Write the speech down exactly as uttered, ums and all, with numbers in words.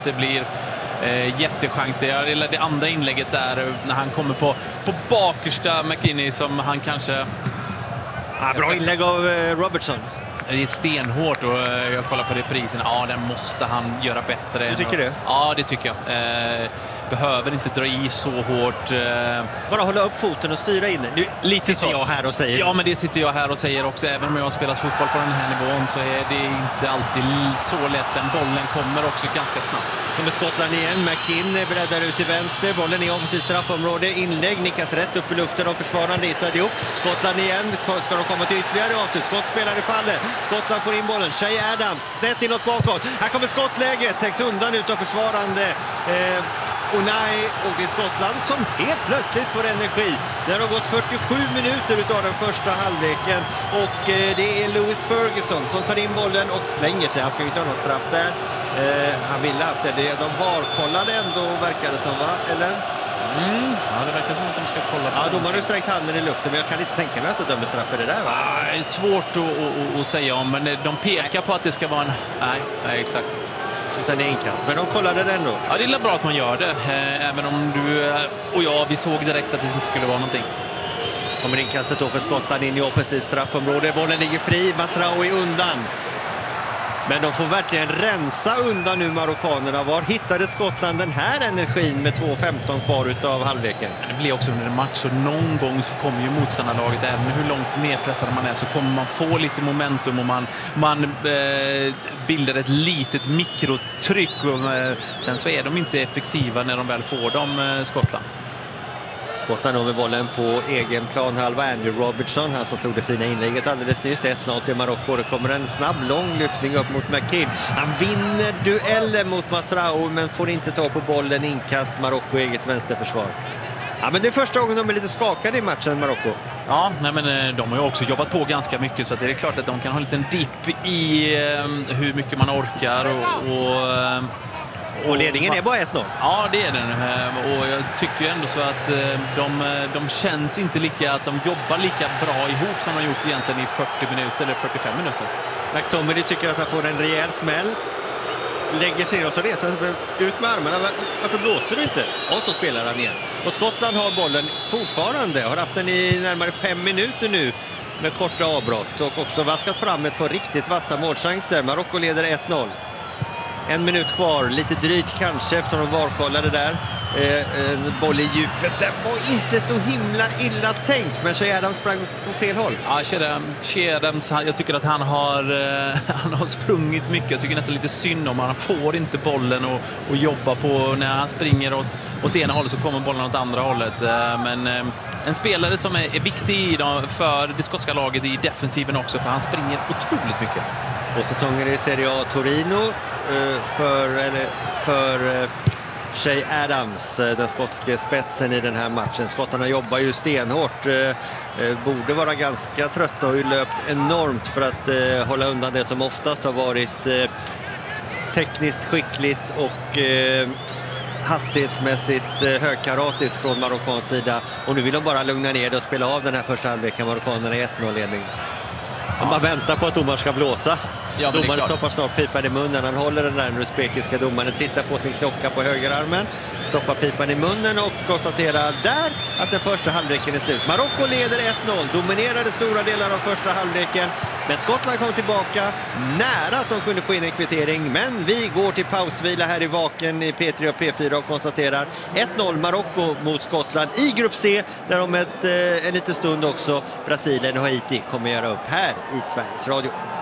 Det blir eh, jättechans. Det är det andra inlägget där när han kommer på, på bakersta McKinney som han kanske... Ja, bra inlägg av eh, Robertson. Det är stenhårt och jag kollar på reprisen. Ja, den måste han göra bättre. Du tycker det? Ja, det tycker jag. Eh, behöver inte dra i så hårt. Eh. Bara hålla upp foten och styra in. Nu Lite sitter så. jag här och säger. Ja, men det sitter jag här och säger också. Även om jag har spelat fotboll på den här nivån så är det inte alltid så lätt. Den bollen kommer också ganska snabbt. Kommer Skottland igen. McKinn är breddar ut till vänster. Bollen är offensivt straffområde. Inlägg nickas rätt upp i luften av försvarande Issa Diop. Skottland igen. Ska de komma till ytterligare avslut? Skottspelare faller. Skottland får in bollen. Shay Adams snett inåt bakåt. Här kommer skottläget. Täcks undan utav försvarande eh, Unai, och det är Skottland som helt plötsligt får energi. Det har gått fyrtiosju minuter utav den första halvleken och eh, det är Lewis Ferguson som tar in bollen och slänger sig. Han ska ju inte ha någon straff där. Eh, han ville haft det. De varkollade ändå, verkar det som, va? Eller? Mm. Ja, det verkar som att de ska kolla på. Ja, domaren har sträckt handen i luften, men jag kan inte tänka mig att de dömer straff för det där, va? Ja, det är svårt att, att, att säga om, men de pekar nej. på att det ska vara en... Nej, nej exakt. Utan det är inkast, men de kollade det ändå. Ja, det är bra att man gör det, även om du och jag, vi såg direkt att det inte skulle vara någonting. Kommer inkastet då för Skottland in i offensivt straffområde. Bollen ligger fri, Mazraoui undan. Men de får verkligen rensa undan nu marockanerna. Var hittade Skottland den här energin med två femton kvar utav halvleken? Det blir också under en match och någon gång så kommer ju motståndarlaget, även hur långt nedpressad man är, så kommer man få lite momentum och man, man eh, bildar ett litet mikrotryck. Och, eh, sen så är de inte effektiva när de väl får dem, eh, Skottland. Skottland har med bollen på egen plan halva. Andrew Robertson, han som slog det fina inlägget alldeles nyss. ett noll till Marocko. Det kommer en snabb, lång lyftning upp mot McKinn. Han vinner duellen mot Mazraoui men får inte ta på bollen. Inkast, Marocko eget vänsterförsvar. Ja, men det är första gången de är lite skakade i matchen, Marocko. Ja, nej, men de har ju också jobbat på ganska mycket, så att det är klart att de kan ha en liten dipp i eh, hur mycket man orkar och... och Och ledningen är bara ett noll. Ja, det är den. Och jag tycker ändå så att de, de känns inte lika, att de jobbar lika bra ihop som de gjort egentligen i fyrtio minuter eller fyrtiofem minuter. McTominay tycker att han får en rejäl smäll. Lägger sig och så reser han ut med armarna. Varför blåste du inte? Och så spelar han igen. Och Skottland har bollen fortfarande. Har haft den i närmare fem minuter nu med korta avbrott. Och också vaskat fram ett par riktigt vassa målchanser. Marocko leder ett noll. En minut kvar, lite drygt kanske efter de varkollade där. Eh, en boll i djupet, den var inte så himla illa tänkt, men Shay Adams sprang på fel håll. Ja, Shay Adams, jag tycker att han har, eh, han har sprungit mycket. Jag tycker nästan lite synd om han får inte bollen och, och jobba på. När han springer åt, åt ena hållet så kommer bollen åt andra hållet. Eh, men eh, en spelare som är, är viktig för det skotska laget i defensiven också, för han springer otroligt mycket. Två säsonger i Serie A Torino för, eller, för Shay Adams, den skotske spetsen i den här matchen. Skottarna jobbar ju stenhårt, borde vara ganska trötta och har ju löpt enormt för att hålla undan det som oftast har varit tekniskt skickligt och hastighetsmässigt högkaratigt från marockansk sida. Och nu vill de bara lugna ner det och spela av den här första halvleken. Marockanerna i ett noll-ledning. Ja. Man väntar på att domaren ska blåsa. Ja, domaren stoppar snart pipan i munnen. Han håller den där uzbekiska domaren, tittar på sin klocka på högerarmen, stoppar pipan i munnen och konstaterar där att den första halvleken är slut. Marocko leder ett noll, dominerade stora delar av första halvleken, men Skottland kom tillbaka nära att de kunde få in en kvittering. Men vi går till pausvila här i Vaken i P tre och P fyra och konstaterar ett noll Marocko mot Skottland i grupp C, där om ett, en liten stund också Brasilien och Haiti kommer göra upp här i Sveriges Radio.